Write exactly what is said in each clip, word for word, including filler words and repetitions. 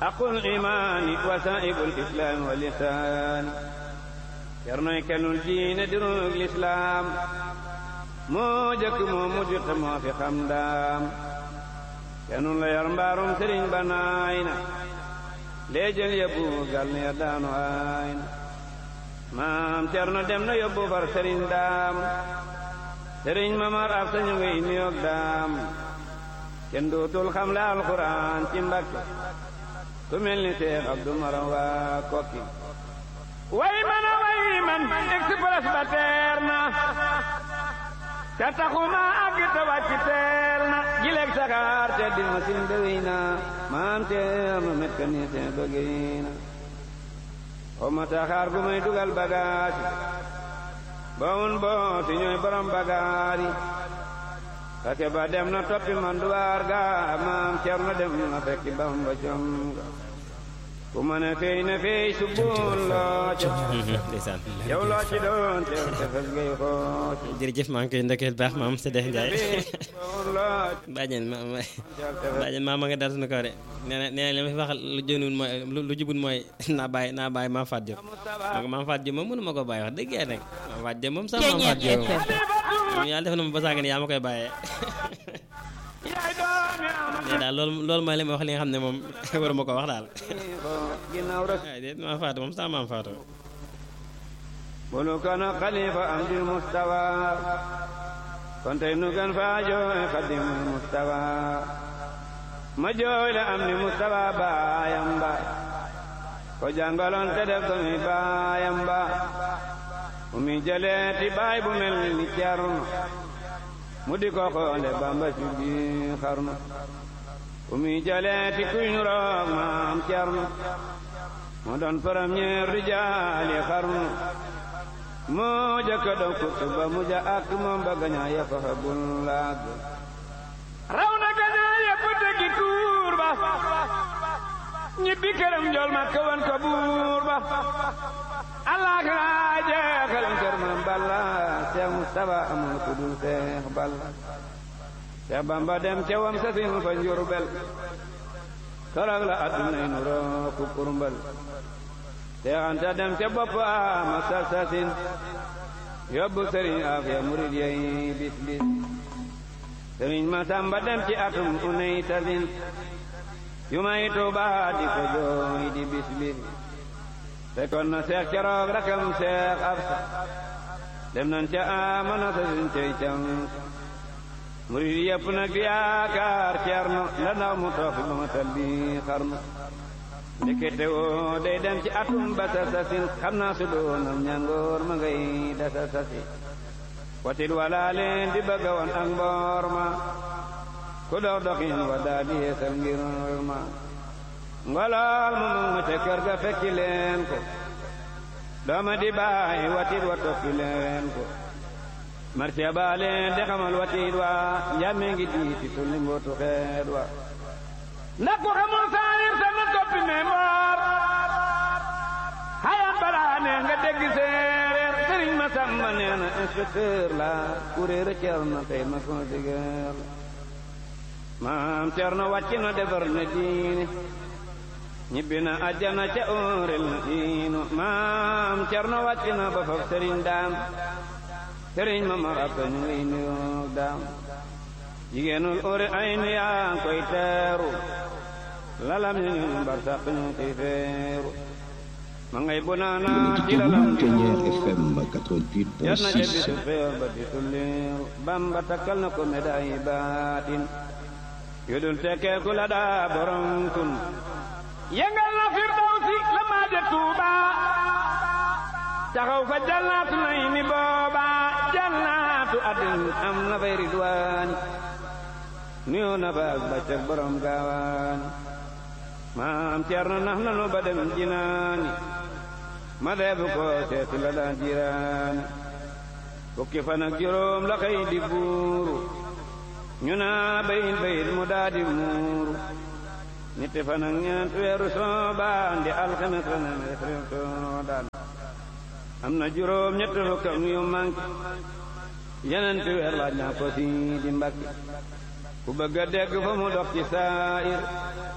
aqul imaani wasaa'ibul islaam wa lisaan Cernoy kenul diine dirug lislaam moo jëkk moo mujj te moo fi xam daam kenul la yar mbaarum sëriñ ba naay na lee jël yóbbu gal ne ya daanu aay na maam Cerno dem na yóbbu far sëriñ daam sëriñ Mamar ab sañu ngay nuyoog daam kenn dootul xam la alxuraan ci Mbàkke ku mel ni Seex Abdu Maram waa Kokki way man a way man express ba teer na te taxuma àgg te wàcc teel na jileeg saxaar te di masin bëwëy na maam Cerno mécanicien bëggëy na xoma taxaar gu may dugal bagaasi bawun booti ñooy borom bagaari kake ba dem na toppi manduwaar ga maam Cerno dem na fekki Bamba conga ku ma ne fey ne fey subbuun loo ci yow loo ci doon te tefes ngay xooj jërëjëf maa ngi koy ndokkeel baax maam Sédé Ndiaye bàjjen ma bàjjen maa ma nga dal suñu kaw de nee na nee na li ma fi wax lu jënul mooy lu jubul mooy naa bàyyi naa bàyyi maam Fatou Diop moo ko maam Fatou Diop moom mënu ma ko bàyyi wax dëgg yàlla nag maam Fatou Diop moom sax maam Fatou Diop moom yàlla def na ma ba sànq ni yaa ma koy bàyyee nee daal loolu loolu mooy li ma wax li nga xam ne moom waruma ko wax daal waaye déet maam Fatou moom sax maam Fatou bulu kana xalifa am di mustawa kon tey nu gan faa jooy xadimul mustawa ma jooy la am ni mustawa baayam ba ko jàngaloon te def ko mi baayam ba mu mi jëlee ti baay bu mel ni Cerno mu di ko xoole Bamba ci biir xarnu mu mi jëlee ti kuy nu roog maam Cerno mu doon premier rijaali xarnu moo jëkka doon kuttu ba mu ja ak moom ba gañaa yëpp fa bul laag raw na gañaa yëpp tegi tuur ba ñibbi këram njool ma kawan ko buur ba Allah laa jeexal kër ma Balla Seex Mustafa amul ku dul Seex Balla Seex Bamba dem ca wam sasin fa Njurbel korog la addunay nu roo ku kurmbal Seex Anta dem ca bopp ama sasasin yóbbu sëriñ Afiya murid yey bis bis sëriñ Masamba dem ci atum unay tasin yu may Tuuba di ko jooy di bis bis fekkoon na Seex keroog rakam Seex Absa dem nan ca amana sasin cey cam murid yëpp nag di yaakaar Cerno la ndaw mu toog ba ma tal bi xarnu ndekete woo day dem ci atum ba sasasin xam naa su doonam ñangoor ma ngay dasa sasi watit wala leen di bëgga woon ak mboor ma ku dox doxin wa daa di yeesal ngir ma ngolool mu mag ma ca kër ga fekki leen ko dooma di bàyyi watit wa toppi leen ko marce ba leen di xamal watit wa njàmme ngi diiti tulli mbootu xeet wa ndax ku xamul saalir sa na toppi memboor xayam balaa ne nga dégg séeréer sëriñ ma sàmba nee na inspecteur la kuréer a Cerno tey ma consigeer la maam Cerno wàcc na defar na diine ñibbi na àjjana ca óorel na diinu maam Cerno wàcc na ba faf sëriñ daam sëriñ ma mar ab ñu ngi nuyoog daam jigéenul óore ay nu yaa ngi koy teeru lalam ñu ñu mbar sàq ñu ciy feeru ma ngay bu naana ci lalam di jot na ca bisu feer ba di tulliru Bamba takkal na ko médaille baatin yu dul tekkeeku la daa borom kun yëngal na firdawsi la maa de Tuuba taxaw fa jannaatu nay ni booba jannaatu adin am na fay ridwaani nuyoo na fa ak baccak borom gaawaani maam Cerno nax nanu ba dem jinaani ma deebu ko seeti la daan jiraani fukki fan ak juróom la xëy di buuru ñu naa bayit bayit mu daa di muuru ñetti fan ak ñeent weeru soobaan di alxames la ne rew soodaan am na juróom ñett fukk ak yu manki yeneen weer laaj naa ko si di Mbàkke ku bëgg a dégg fa mu dox ci saayir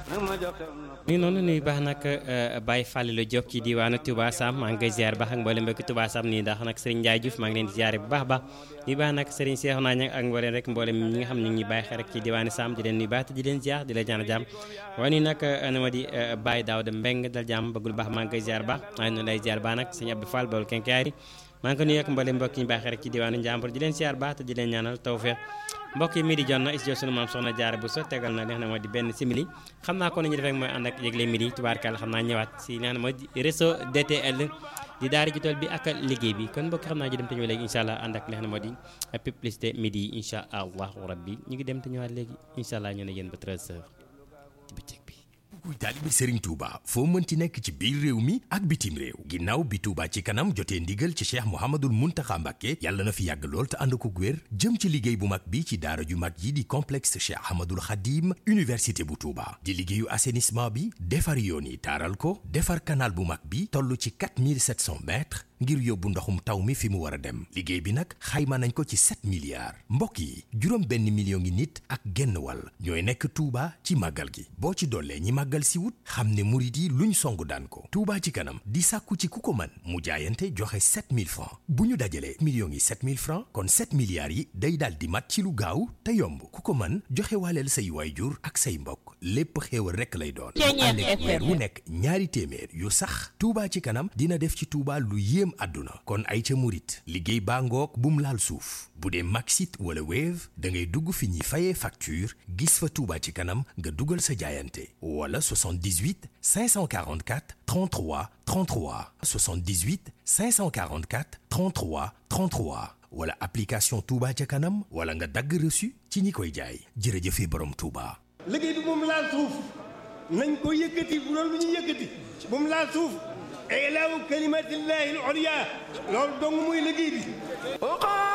mi ngi noonu nuyu baax nag Baye Fallou Diop ci diwaanu Touba Sam maa ngi koy ziar baax ak mboolem mbokki Touba Sam nii ndax nag Serigne Ndiaye Diouf maa ngi leen di ziare bu baax baax nuyu baax nag Serigne Cheikh naa ña ak mboolem rek mboolem ñi nga xam ne ñu ngi bàyyi xel rek ci diwaanu Sam di leen nuyu baax te di leen ziar di leen ñaan jàmm waaye nii nag na ma di Baye Daouda Mbeng dal jàmm bëggul baax maa ngi koy ziar baax waaye noonu lay ziar baax nag Serigne Abdou Fall bool kenkaari maa ngi ko nuyu ak mboolem mbokk ñu bàyyi xel rek ci diwaanu Njàmbur di leen ziar baax te di leen ñaanal tawfeex mbokk yi midi jot na is jo sunu maam soxna Jaara Buso tegal na li nga xam ne moo di benn simili xam naa ko ni ñu def rek mooy ànd ak yëgle midi tubaarkàlla xam naa ñëwaat si li nga xam ne moo di réseau D T L di daara ji tool bi ak liggéey bi kon mbokk xam naa ji dem te ñëw léegi incha allah ànd ak li nga xam ne moo di publicité midi yi incha allahu rabbi ñu ngi dem te ñëwaat léegi incha allah ñu ne yéen ba treize heures ci bëccëg bi kuy taalibe Serigne Touba foo mën ci nekk ci biir réew mi ak bitim réew ginnaaw bi Touba ci kanam jotee ndigal ci Cheikh Mouhamadoul Mountakha Mbacké yàlla na fi yàgg lool te ànd ko wér jëm ci liggéey bu mag bi ci daara ju mag yi di complexe Cheikh Ahmadoul Khadim université bu Touba di liggéeyu assainissement bi defar yoon yi taaral ko defar canal bu mag bi toll ci quatre mille sept cents mètres ngir yóbbu ndoxum taw mi fi mu war a dem liggéey bi nag xayma nañ ko ci sept milliards mbokk yi juróom benn million ngi nit ak genn wàll ñooy nekk Touba ci màggal gi boo ci dollee ñi màggal si wut xam ne murit yi luñ song daan ko Touba ci kanam di sàkku ci ku ko mën mu jaayante joxe sept mille francs bu ñu dajalee millions yi sept mille francs kon sept milliards yi day daal di mat ci lu gaaw te yomb ku ko mën joxe waaleel say waayjur ak say mbokk lépp xéewal rekk lay doon ànd ak weer wu nekk ñaari téeméer yu sax Touba ci kanam dina def ci Touba lu yéem àdduna kon ay ca murit liggéey baa ngoog bum laal suuf bu dee Maxit wala Wave da ngay dugg fi ñuy fayee facture gis fa Touba ci kanam nga dugal sa jaayante wala soixante-dix-huit cinq cent quarante-quatre trente-trois trente-trois soixante-dix-huit cinq cent quarante-quatre trente-trois trente-trois wala application Touba ca kanam wala nga dagg reçu ci ñi koy jaay jërëjëfe borom Touba. liggéey bi moom laal suuf nañ ko yëkkati bu doon lu ñu yëkkati moom laal suuf ilaahu kalimatillahi al-ulya loolu dong muy liggéey bi